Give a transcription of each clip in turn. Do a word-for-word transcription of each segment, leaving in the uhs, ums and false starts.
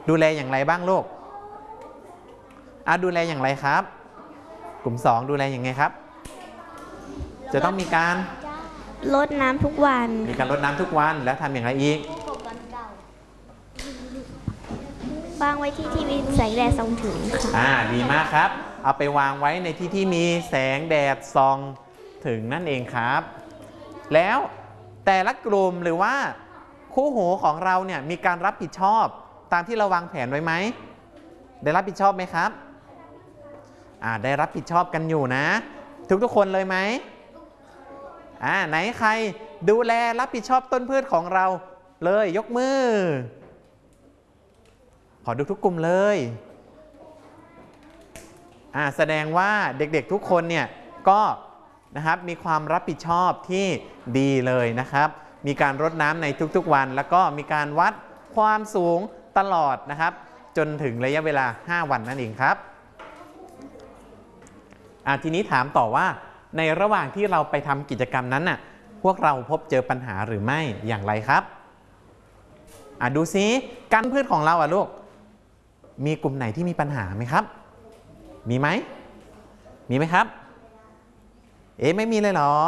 ดูแลอย่างไรบ้างลูกอ่ะดูแลอย่างไรครับกลุ่มสองดูแลอย่างไงครับจะต้องมีการรดน้ำทุกวันมีการรดน้ำทุกวันแล้วทำอย่างไรอีกวางไว้ที่ที่มีแสงแดดส่องถึงค่ะอ่าดีมากครับเอาไปวางไว้ในที่ที่มีแสงแดดส่องถึงนั่นเองครับแล้วแต่ละกลุ่มหรือว่าคู่หูของเราเนี่ยมีการรับผิดชอบตามที่เราวางแผนไว้ไหมได้รับผิดชอบไหมครับอ่าได้รับผิดชอบกันอยู่นะทุกๆคนเลยไหมอ่าไหนใครดูแลรับผิดชอบต้นพืชของเราเลยยกมือขอดูทุกกลุ่มเลยอ่าแสดงว่าเด็กๆทุกคนเนี่ยก็นะครับมีความรับผิดชอบที่ดีเลยนะครับมีการรดน้ำในทุกๆวันแล้วก็มีการวัดความสูงตลอดนะครับจนถึงระยะเวลาห้าวันนั่นเองครับอ่าทีนี้ถามต่อว่าในระหว่างที่เราไปทำกิจกรรมนั้นน่ะพวกเราพบเจอปัญหาหรือไม่อย่างไรครับอ่าดูซิการพืชของเราอ่ะลูกมีกลุ่มไหนที่มีปัญหาไหมครับมีไหมมีไหมครับเอ๊ะไม่มีเลยเหรอ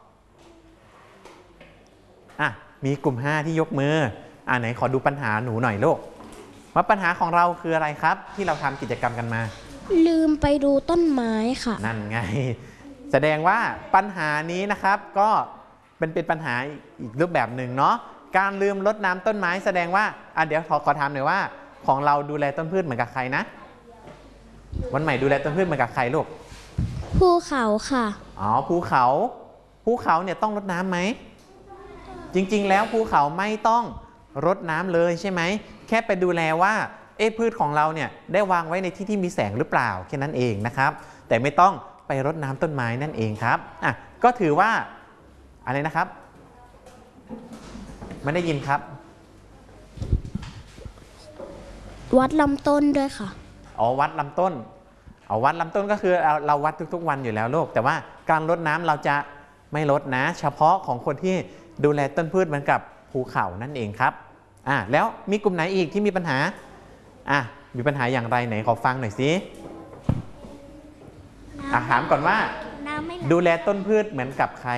อ่ะมีกลุ่มห้าที่ยกมืออ่าไหนขอดูปัญหาหนูหน่อยลูกว่าปัญหาของเราคืออะไรครับที่เราทำกิจกรรมกันมาลืมไปดูต้นไม้ค่ะนั่นไงแสดงว่าปัญหานี้นะครับก็เป็นเป็นปัญหาอีกรูปแบบหนึ่งเนาะการลืมรดน้ำต้นไม้แสดงว่าอ่ะเดี๋ยวขอขอถามหน่อยว่าของเราดูแลต้นพืชเหมือนกับใครนะวันใหม่ดูแลต้นพืชเหมือนกับใครลูกภูเขาค่ะอ๋อภูเขาภูเขาเนี่ยต้องรดน้ำไหมจริงๆแล้วภูเขาไม่ต้องรดน้ำเลยใช่ไหมแค่ไปดูแลว่าเอ๊ะพืชของเราเนี่ยได้วางไว้ในที่ที่มีแสงหรือเปล่าแค่นั้นเองนะครับแต่ไม่ต้องไปรดน้ำต้นไม้นั่นเองครับอ่ะก็ถือว่าอะไรนะครับไม่ได้ยินครับวัดลำต้นด้วยค่ะอ๋อวัดลำต้นเอาวัดลำต้นก็คือเราเราวัดทุกๆวันอยู่แล้วลูกแต่ว่าการรดน้ำเราจะไม่ลดนะเฉพาะของคนที่ดูแลต้นพืชเหมือนกับภูเขานั่นเองครับอ่ะแล้วมีกลุ่มไหนอีกที่มีปัญหาอ่ะมีปัญหาอย่างไรไหนขอฟังหน่อยสิอ่ะถามก่อนว่าดูแลต้นพืชเหมือนกับใคร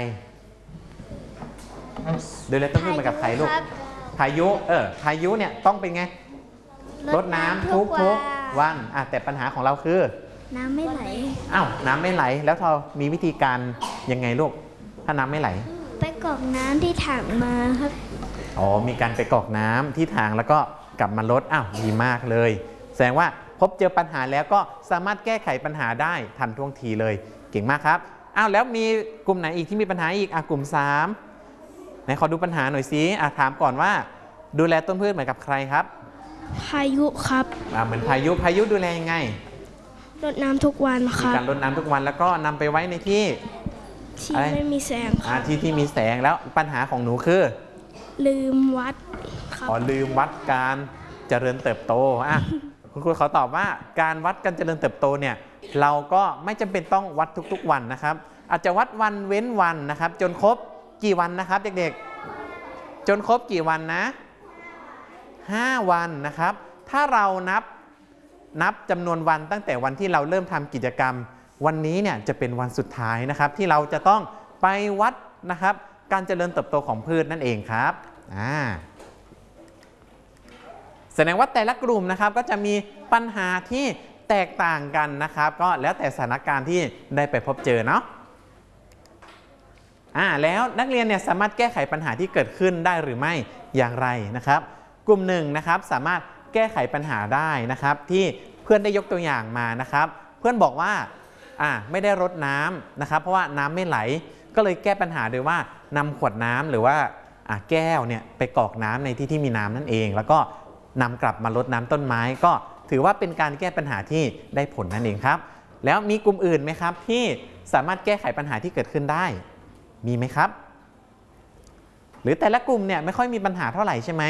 ดูแลต้นพืชเหมือนกับใครลูกพายุเออพายุเนี่ยต้องเป็นไงรดน้ำทุกทุกวันอ่ะแต่ปัญหาของเราคือน้ำไม่ไหลอ้าวน้ำไม่ไหลแล้วเรามีวิธีการยังไงลูกถ้าน้ำไม่ไหลไปกรอกน้ำที่ถังมาครับอ๋อมีการไปกรอกน้ำที่ถังแล้วก็กลับมาลดอ้าวดีมากเลยแสดงว่าพบเจอปัญหาแล้วก็สามารถแก้ไขปัญหาได้ทันท่วงทีเลยเก่งมากครับอ้าวแล้วมีกลุ่มไหนอีกที่มีปัญหาอีกอ่ะกลุ่มสามไหนขอดูปัญหาหน่อยสิอ่ะถามก่อนว่าดูแลต้นพืชเหมือนกับใครครับพายุครับอ่าเหมือนพายุพายุดูแลยังไงรดน้ำทุกวันครับมีการรดน้ำทุกวันแล้วก็นำไปไว้ในที่ที่ไม่มีแสงอ่าที่ที่มีแสงแล้วปัญหาของหนูคือลืมวัดครับอ๋อลืมวัดการเจริญเติบโตอ่ะคุณครูเขาตอบว่าการวัดการเจริญเติบโตเนี่ยเราก็ไม่จำเป็นต้องวัดทุกๆวันนะครับอาจจะวัดวันเว้นวันนะครับจนครบกี่วันนะครับเด็กๆจนครบกี่วันนะห้าวันนะครับถ้าเรานับนับจำนวนวันตั้งแต่วันที่เราเริ่มทำกิจกรรมวันนี้เนี่ยจะเป็นวันสุดท้ายนะครับที่เราจะต้องไปวัดนะครับการเจริญเติบโตของพืชนั่นเองครับอ่าแสดงว่าแต่ละกลุ่มนะครับก็จะมีปัญหาที่แตกต่างกันนะครับก็แล้วแต่สถานการณ์ที่ได้ไปพบเจอเนาะอ่าแล้วนักเรียนเนี่ยสามารถแก้ไขปัญหาที่เกิดขึ้นได้หรือไม่อย่างไรนะครับกลุ่มหนึ่งนะครับสามารถแก้ไขปัญหาได้นะครับที่เพื่อนได้ยกตัวอย่างมานะครับเพื่อนบอกว่าอ่าไม่ได้รดน้ำนะครับเพราะว่าน้ำไม่ไหลก็เลยแก้ปัญหาโดยว่านำขวดน้ำหรือว่าอ่าแก้วเนี่ยไปกรอกน้ำในที่ที่มีน้ำนั่นเองแล้วก็นำกลับมารดน้ำต้นไม้ก็ถือว่าเป็นการแก้ปัญหาที่ได้ผลนั่นเองครับแล้วมีกลุ่มอื่นไหมครับที่สามารถแก้ไขปัญหาที่เกิดขึ้นได้มีไหมครับหรือแต่ละกลุ่มเนี่ยไม่ค่อยมีปัญหาเท่าไหร่ใช่ไหม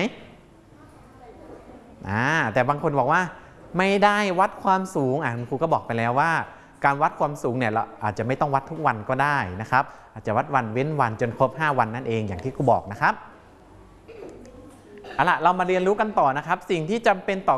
อ่าแต่บางคนบอกว่าไม่ได้วัดความสูงอ่ะคุณครูก็บอกไปแล้วว่าการวัดความสูงเนี่ยเราอาจจะไม่ต้องวัดทุกวันก็ได้นะครับอาจจะวัดวันเว้นวันจนครบห้าวันนั่นเองอย่างที่ครูบอกนะครับเอาล่ะเรามาเรียนรู้กันต่อนะครับสิ่งที่จำเป็นต่อ